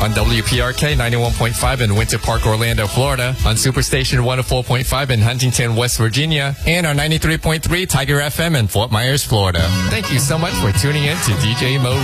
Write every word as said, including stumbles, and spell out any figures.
on W P R K ninety-one point five in Winter Park, Orlando, Florida, on Superstation one oh four point five in Huntington, West Virginia, and on ninety-three point three Tiger F M in Fort Myers, Florida. Thank you so much for tuning in to D J Mo